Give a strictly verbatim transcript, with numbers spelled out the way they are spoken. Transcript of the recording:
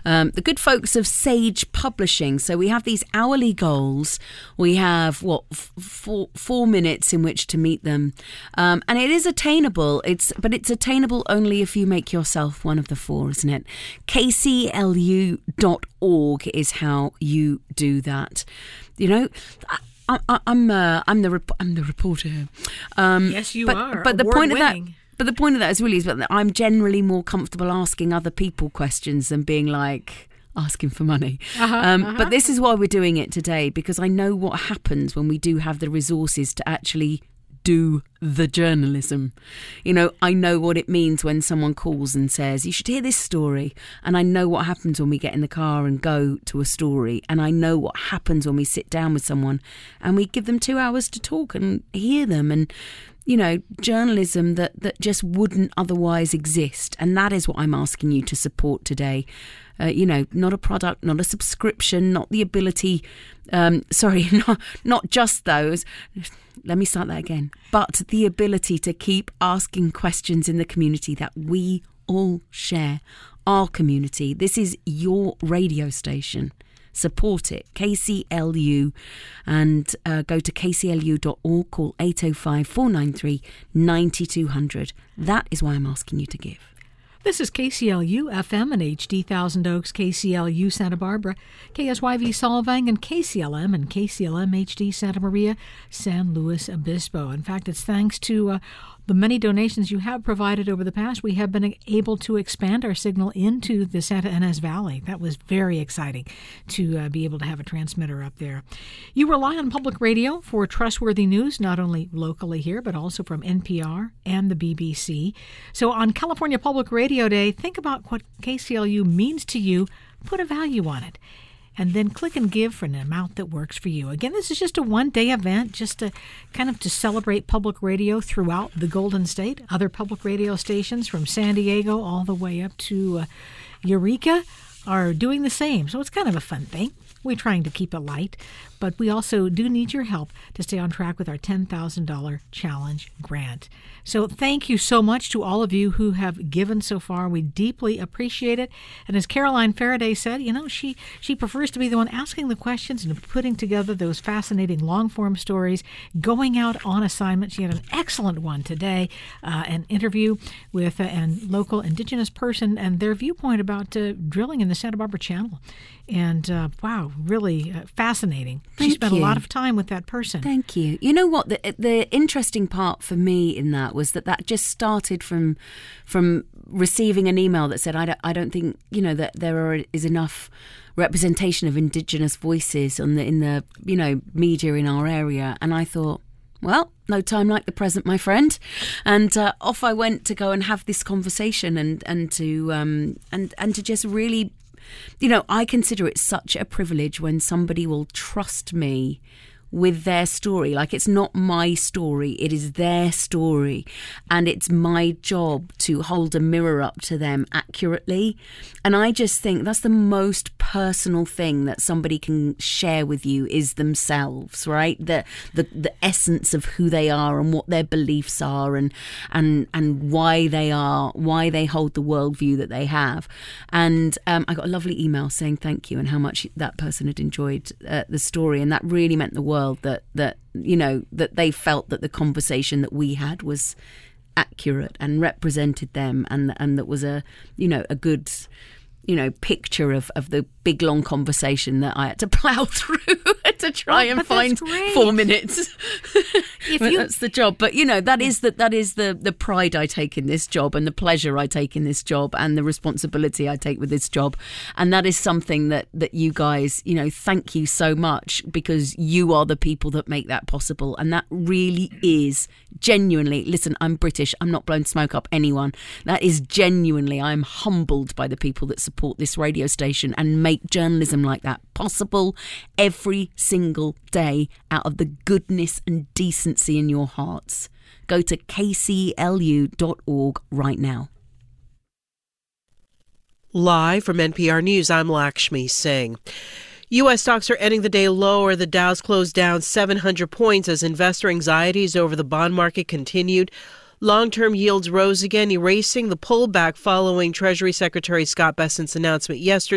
Um, the good folks of Sage Publishing. So we have these hourly goals. We have, what, f- four, four minutes in which to meet them. Um, and it is attainable. It's But it's attainable only if you make yourself one of the four, isn't it? K C L U dot org is how you do that. You know, I, I, I'm uh, I'm the rep- I'm the reporter here. Um, yes, you but, are. But the point of that, Award-winning. but the point of that is really is that I'm generally more comfortable asking other people questions than being like asking for money. Uh-huh, um, uh-huh. But this is why we're doing it today, because I know what happens when we do have the resources to actually do the journalism. You know, I know what it means when someone calls and says, you should hear this story. And I know what happens when we get in the car and go to a story. And I know what happens when we sit down with someone and we give them two hours to talk and hear them. And, you know, journalism that, that just wouldn't otherwise exist. And that is what I'm asking you to support today. Uh, you know, not a product, not a subscription, not the ability, um, sorry, not, not just those, let me start that again, but the ability to keep asking questions in the community that we all share, our community. This is your radio station. Support it, K C L U, and uh, go to k c l u dot org, call eight oh five, four nine three, nine two zero zero. That is why I'm asking you to give. This is K C L U F M and H D Thousand Oaks, K C L U Santa Barbara, K S Y V Solvang, and K C L M and K C L M H D Santa Maria, San Luis Obispo. In fact, it's thanks to uh, the many donations you have provided over the past, we have been able to expand our signal into the Santa Ynez Valley. That was very exciting to uh, be able to have a transmitter up there. You rely on public radio for trustworthy news, not only locally here, but also from N P R and the B B C. So on California Public Radio Day, think about what K C L U means to you, put a value on it, and then click and give for an amount that works for you. Again, this is just a one-day event, just to kind of to celebrate public radio throughout the Golden State. Other public radio stations from San Diego all the way up to uh, Eureka are doing the same. So it's kind of a fun thing. We're trying to keep it light, but we also do need your help to stay on track with our ten thousand dollars challenge grant. So thank you so much to all of you who have given so far. We deeply appreciate it. And as Caroline Faraday said, you know, she, she prefers to be the one asking the questions and putting together those fascinating long-form stories, going out on assignment. She had an excellent one today, uh, an interview with a uh, local indigenous person and their viewpoint about uh, drilling in the Santa Barbara Channel. And, uh, wow, really uh, fascinating. Thank she spent you. a lot of time with that person. Thank you. You know what? The, the interesting part for me in that was that that just started from from receiving an email that said, I don't, I don't think, you know, that there are, is enough representation of Indigenous voices on the in the, you know, media in our area. And I thought, well, no time like the present, my friend. And uh, off I went to go and have this conversation and, and to um and, and to just really, you know, I consider it such a privilege when somebody will trust me with their story. Like, it's not my story, it is their story, and it's my job to hold a mirror up to them accurately. And I just think that's the most personal thing that somebody can share with you is themselves, right? The the the essence of who they are and what their beliefs are, and and and why they are, why they hold the worldview that they have. And um, I got a lovely email saying thank you and how much that person had enjoyed uh, the story, and that really meant the world. That that you know that they felt that the conversation that we had was accurate and represented them, and and that was a you know a good you know picture of, of the big long conversation that I had to plough through to try oh, and find four minutes. If you, that's the job. But you know that is the, that is the the pride I take in this job, and the pleasure I take in this job, and the responsibility I take with this job, and that is something that that you guys, you know, thank you so much, because you are the people that make that possible, and that really is genuinely. Listen, I'm British. I'm not blowing smoke up anyone. That is genuinely. I'm humbled by the people that support this radio station and make journalism like that possible every single day out of the goodness and decency in your hearts. Go to k c l u dot org right now. Live from N P R News, I'm Lakshmi Singh. U S stocks are ending the day lower. The Dow's closed down seven hundred points as investor anxieties over the bond market continued. Long-term yields rose again, erasing the pullback following Treasury Secretary Scott Bessent's announcement yesterday